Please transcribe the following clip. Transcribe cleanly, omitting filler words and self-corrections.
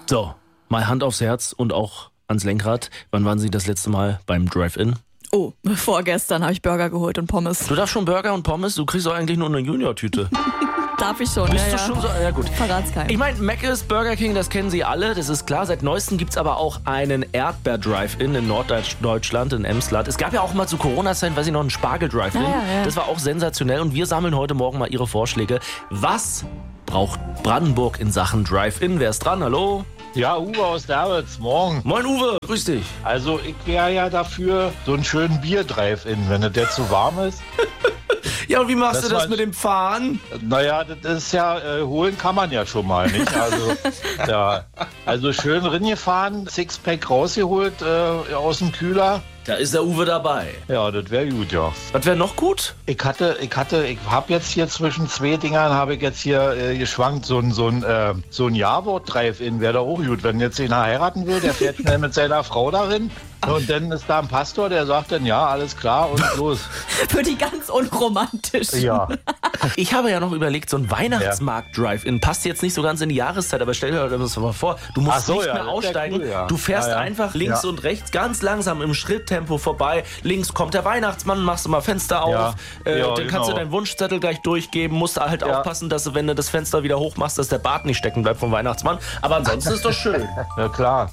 So, mal Hand aufs Herz und auch ans Lenkrad. Wann waren Sie das letzte Mal beim Drive-In? Oh, vorgestern habe ich Burger geholt und Pommes. Du darfst schon Burger und Pommes? Du kriegst doch eigentlich nur eine Junior-Tüte. Darf ich schon, Bist ja. du schon so? Ja gut. Verrat's keinem. Ich meine, Mc's, Burger King, das kennen Sie alle, das ist klar. Seit neuestem gibt es aber auch einen Erdbeer-Drive-In in Norddeutschland, in Emsland. Es gab ja auch mal zu Corona-Zeiten, weiß ich noch, einen Spargel-Drive-In. Ja. Das war auch sensationell und wir sammeln heute Morgen mal Ihre Vorschläge. Was braucht Brandenburg in Sachen Drive-In? Wer ist dran? Hallo? Ja, Uwe aus Davids, morgen. Moin Uwe, grüß dich. Also ich wäre ja dafür so einen schönen Bier-Drive-In, wenn der zu warm ist. Ja, und wie machst Das du das war- mit dem Fahren? Naja, das ist ja, holen kann man ja schon mal, nicht? Also, ja, also schön reingefahren, Sixpack rausgeholt aus dem Kühler. Da ist der Uwe dabei. Ja, das wäre gut, ja. Was wäre noch gut? Ich habe jetzt hier zwischen zwei Dingern, habe ich jetzt hier geschwankt, so ein Jawort-Drive-In wäre da auch gut. Wenn jetzt einer heiraten will, der fährt schnell mit seiner Frau darin und dann ist da ein Pastor, der sagt dann, ja, alles klar und los. Für die ganz unromantisch. Ja. Ich habe ja noch überlegt, so ein Weihnachtsmarkt-Drive-In passt jetzt nicht so ganz in die Jahreszeit, aber stell dir das mal vor, du musst Ach so, nicht ja, mehr das wär aussteigen, cool, ja. du fährst Ja, ja. einfach links Ja. und rechts ganz langsam im Schritttempo vorbei, links kommt der Weihnachtsmann, machst du mal Fenster auf, Ja. Ja, dann kannst du genau. deinen Wunschzettel gleich durchgeben, musst du halt Ja. aufpassen, dass du, wenn du das Fenster wieder hochmachst, dass der Bart nicht stecken bleibt vom Weihnachtsmann, aber ansonsten ist doch schön. Ja, klar.